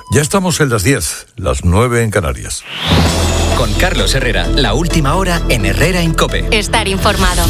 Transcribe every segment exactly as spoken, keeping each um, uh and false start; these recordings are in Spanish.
Ya estamos en las diez, las nueve en Canarias. Con Carlos Herrera, la última hora en Herrera en COPE. Estar informado.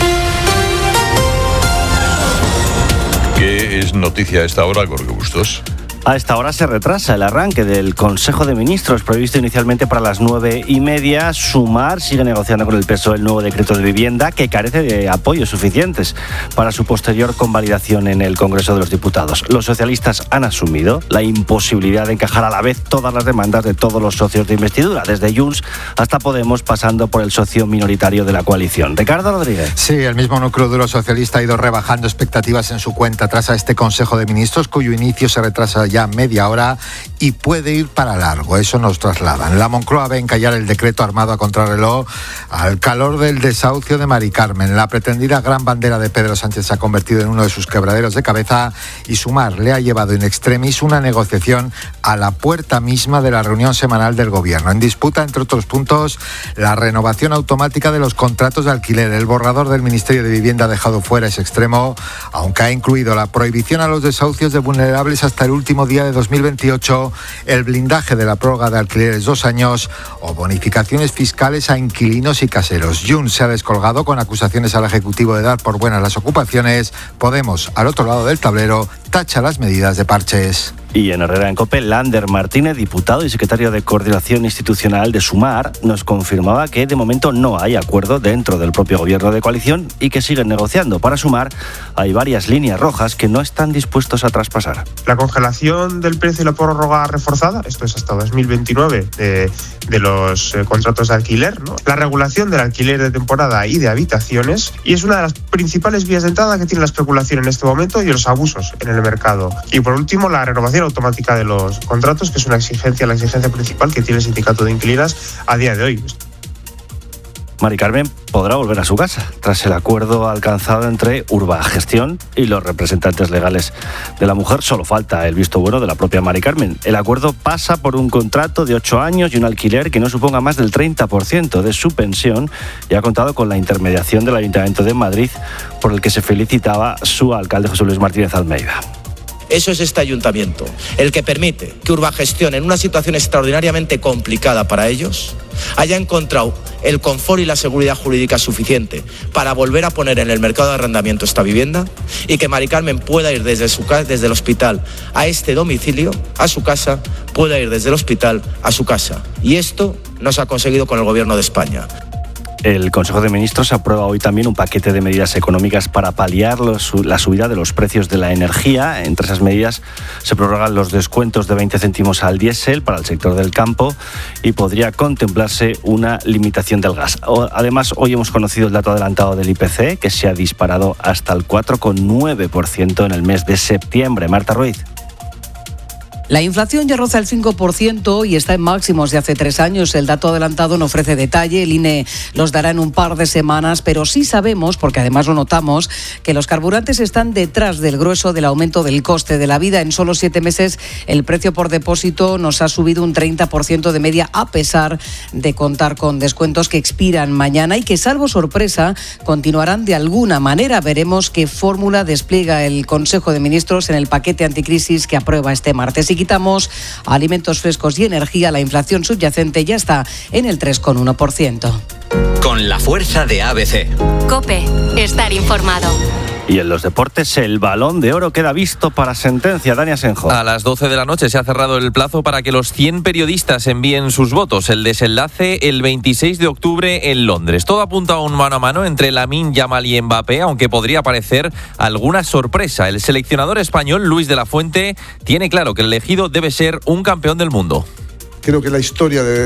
¿Qué es noticia a esta hora, Jorge Bustos? A esta hora se retrasa el arranque del Consejo de Ministros, previsto inicialmente para las nueve y media. Sumar sigue negociando con el P S O E el nuevo decreto de vivienda, que carece de apoyos suficientes para su posterior convalidación en el Congreso de los Diputados. Los socialistas han asumido la imposibilidad de encajar a la vez todas las demandas de todos los socios de investidura, desde Junts hasta Podemos, pasando por el socio minoritario de la coalición. Ricardo Rodríguez. Sí, el mismo núcleo duro socialista ha ido rebajando expectativas en su cuenta tras a este Consejo de Ministros, cuyo inicio se retrasa ya media hora y puede ir para largo. Eso nos trasladan. La Moncloa ve encallar el decreto armado a contrarreloj al calor del desahucio de Mari Carmen. La pretendida gran bandera de Pedro Sánchez se ha convertido en uno de sus quebraderos de cabeza y Sumar le ha llevado in extremis una negociación a la puerta misma de la reunión semanal del Gobierno. En disputa, entre otros puntos, la renovación automática de los contratos de alquiler. El borrador del Ministerio de Vivienda ha dejado fuera ese extremo, aunque ha incluido la prohibición a los desahucios de vulnerables hasta el último día de dos mil veintiocho, el blindaje de la prórroga de alquileres dos años o bonificaciones fiscales a inquilinos y caseros. Junts se ha descolgado con acusaciones al Ejecutivo de dar por buenas las ocupaciones. Podemos, al otro lado del tablero, tacha las medidas de parches. Y en Herrera en COPE, Lander Martínez, diputado y secretario de Coordinación Institucional de Sumar, nos confirmaba que de momento no hay acuerdo dentro del propio gobierno de coalición y que siguen negociando. Para Sumar hay varias líneas rojas que no están dispuestos a traspasar. La congelación del precio y la prórroga reforzada, esto es hasta dos mil veintinueve, de, de los eh, contratos de alquiler, ¿no? La regulación del alquiler de temporada y de habitaciones, y es una de las principales vías de entrada que tiene la especulación en este momento y los abusos en el mercado. Y por último, la renovación automática de los contratos, que es una exigencia, la exigencia principal que tiene el sindicato de inquilinas a día de hoy. Mari Carmen podrá volver a su casa tras el acuerdo alcanzado entre Urbagestión y los representantes legales de la mujer. Solo falta el visto bueno de la propia Mari Carmen. El acuerdo pasa por un contrato de ocho años y un alquiler que no suponga más del treinta por ciento de su pensión, y ha contado con la intermediación del Ayuntamiento de Madrid, por el que se felicitaba su alcalde José Luis Martínez Almeida. Eso es este ayuntamiento, el que permite que Urbagestión, en una situación extraordinariamente complicada para ellos, haya encontrado el confort y la seguridad jurídica suficiente para volver a poner en el mercado de arrendamiento esta vivienda, y que Mari Carmen pueda ir desde, su, desde el hospital a este domicilio, a su casa, pueda ir desde el hospital a su casa. Y esto no se ha conseguido con el Gobierno de España. El Consejo de Ministros aprueba hoy también un paquete de medidas económicas para paliar los, la subida de los precios de la energía. Entre esas medidas se prorrogan los descuentos de veinte céntimos al diésel para el sector del campo y podría contemplarse una limitación del gas. Además, hoy hemos conocido el dato adelantado del I P C, que se ha disparado hasta el cuatro coma nueve por ciento en el mes de septiembre. Marta Ruiz. La inflación ya roza el cinco por ciento y está en máximos de hace tres años. El dato adelantado no ofrece detalle, el I N E los dará en un par de semanas, pero sí sabemos, porque además lo notamos, que los carburantes están detrás del grueso del aumento del coste de la vida. En solo siete meses el precio por depósito nos ha subido un treinta por ciento de media, a pesar de contar con descuentos que expiran mañana y que, salvo sorpresa, continuarán de alguna manera. Veremos qué fórmula despliega el Consejo de Ministros en el paquete anticrisis que aprueba este martes. Y quitamos alimentos frescos y energía, la inflación subyacente ya está en el tres coma uno por ciento. Con la fuerza de A B C. COPE, estar informado. Y en los deportes, el Balón de Oro queda visto para sentencia. Dani Asenjo. A las doce de la noche se ha cerrado el plazo para que los cien periodistas envíen sus votos. El desenlace el veintiséis de octubre en Londres. Todo apunta a un mano a mano entre Lamine Yamal y Mbappé, aunque podría aparecer alguna sorpresa. El seleccionador español, Luis de la Fuente, tiene claro que el elegido debe ser un campeón del mundo. Creo que la historia de